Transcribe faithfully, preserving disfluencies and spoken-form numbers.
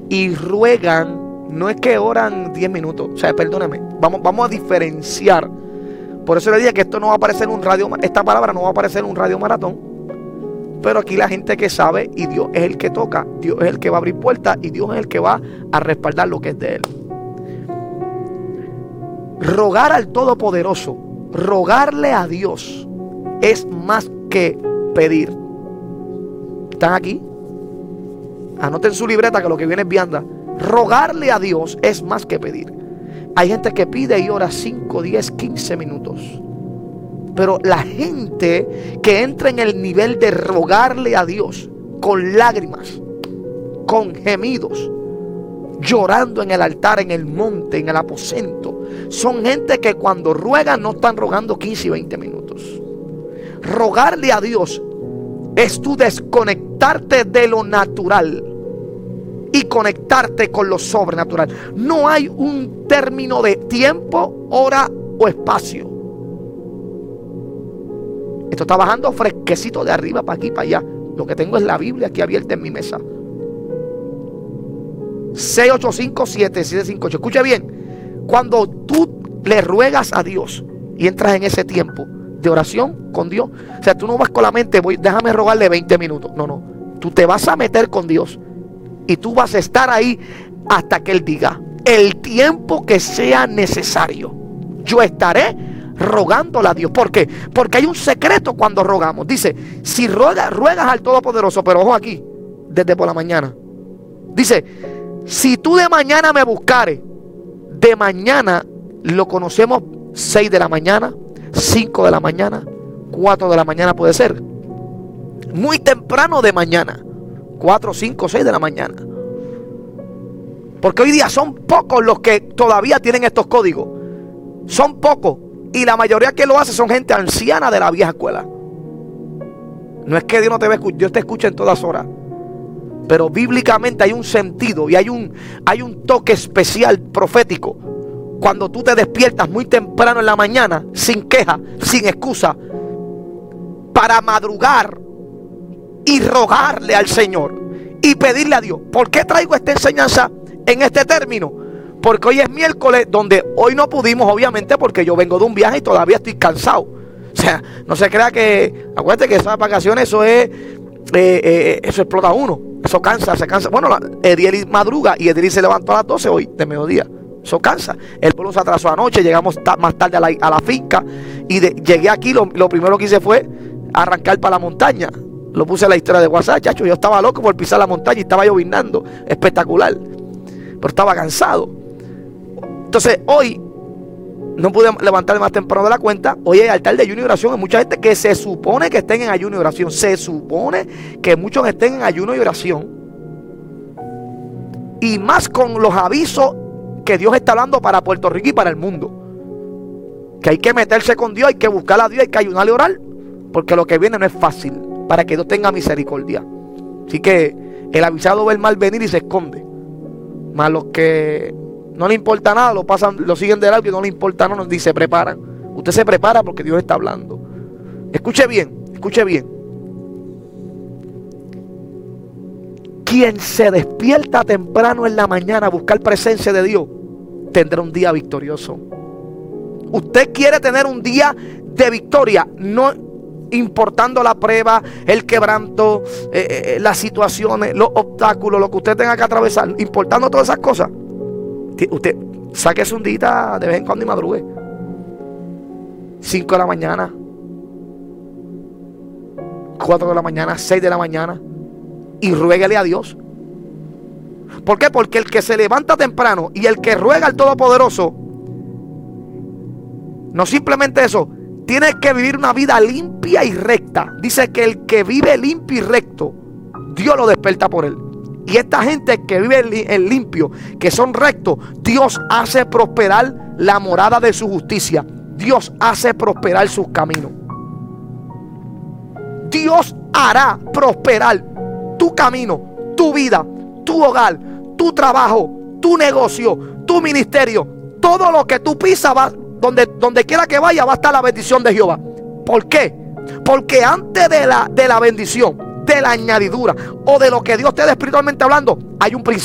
y ruegan, no es que oran diez minutos, o sea, perdóname, vamos, vamos a diferenciar. Por eso le dije que esto no va a aparecer en un radio, esta palabra no va a aparecer en un radio maratón. Pero aquí la gente que sabe, y Dios es el que toca, Dios es el que va a abrir puertas, y Dios es el que va a respaldar lo que es de Él. Rogar al Todopoderoso, rogarle a Dios, es más que pedir. ¿Están aquí? Anoten su libreta que lo que viene es vianda. Rogarle a Dios es más que pedir. Hay gente que pide y ora cinco, diez, quince minutos. Pero la gente que entra en el nivel de rogarle a Dios con lágrimas, con gemidos, llorando en el altar, en el monte, en el aposento, son gente que cuando ruegan no están rogando quince y veinte minutos. Rogarle a Dios es tú desconectarte de lo natural y conectarte con lo sobrenatural. No hay un término de tiempo, hora o espacio. Esto está bajando fresquecito de arriba para aquí, para allá. Lo que tengo es la Biblia aquí abierta en mi mesa. seis ocho cinco, siete siete cinco ocho. Escuche bien. Cuando tú le ruegas a Dios y entras en ese tiempo de oración con Dios, o sea, tú no vas con la mente, voy, déjame rogarle veinte minutos. No, no. Tú te vas a meter con Dios y tú vas a estar ahí hasta que Él diga el tiempo que sea necesario. Yo estaré rogándole a Dios. ¿Por qué? Porque hay un secreto cuando rogamos. Dice, si ruegas, ruegas al Todopoderoso, pero ojo aquí, desde por la mañana. Dice, si tú de mañana me buscares, de mañana lo conocemos seis de la mañana, cinco de la mañana, cuatro de la mañana puede ser. Muy temprano de mañana, cuatro, cinco, seis de la mañana. Porque hoy día son pocos los que todavía tienen estos códigos. Son pocos. Y la mayoría que lo hace son gente anciana de la vieja escuela. No es que Dios no te ve, Dios te escucha en todas horas. Pero bíblicamente hay un sentido y hay un, hay un toque especial profético. Cuando tú te despiertas muy temprano en la mañana, sin queja, sin excusa, para madrugar y rogarle al Señor y pedirle a Dios. ¿Por qué traigo esta enseñanza en este término? Porque hoy es miércoles, donde hoy no pudimos, obviamente, porque yo vengo de un viaje y todavía estoy cansado. O sea, no se crea que, acuérdate que esas vacaciones, eso es, eh, eh, eso explota a uno. Eso cansa, se cansa. Bueno, Ediel madruga y Ediel se levantó a las doce hoy, de mediodía. Eso cansa. El pueblo se atrasó anoche, llegamos ta más tarde a la, a la finca. Y de, llegué aquí, lo, lo primero que hice fue arrancar para la montaña. Lo puse en la historia de WhatsApp, chacho. Yo estaba loco por pisar la montaña y estaba llovinando. Espectacular. Pero estaba cansado. Entonces hoy no pude levantarme más temprano de la cuenta. Hoy hay altar de ayuno y oración. Hay mucha gente que se supone que estén en ayuno y oración. Se supone que muchos estén en ayuno y oración. Y más con los avisos que Dios está hablando para Puerto Rico y para el mundo. Que hay que meterse con Dios, hay que buscar a Dios, hay que ayunar y orar. Porque lo que viene no es fácil. Para que Dios tenga misericordia. Así que el avisado ve el mal venir y se esconde. Más los que no le importa nada, lo pasan, lo siguen de largo y no le importa nada, ni se preparan. Usted se prepara porque Dios está hablando. Escuche bien, escuche bien. Quien se despierta temprano en la mañana a buscar presencia de Dios, tendrá un día victorioso. Usted quiere tener un día de victoria, no importando la prueba, el quebranto, eh, eh, las situaciones, los obstáculos, lo que usted tenga que atravesar, importando todas esas cosas. Usted sáquese un día de vez en cuando y madrugue. cinco de la mañana, cuatro de la mañana, seis de la mañana, y ruéguele a Dios. ¿Por qué? Porque el que se levanta temprano y el que ruega al Todopoderoso, no simplemente eso, tiene que vivir una vida limpia y recta. Dice que el que vive limpio y recto, Dios lo desperta por él. Y esta gente que vive en limpio, que son rectos, Dios hace prosperar la morada de su justicia. Dios hace prosperar sus caminos. Dios hará prosperar tu camino, tu vida, tu hogar, tu trabajo, tu negocio, tu ministerio. Todo lo que tú pisas, va, donde, donde quiera que vaya, va a estar la bendición de Jehová. ¿Por qué? Porque antes de la, de la bendición, de la añadidura o de lo que Dios te da espiritualmente hablando, hay un principio.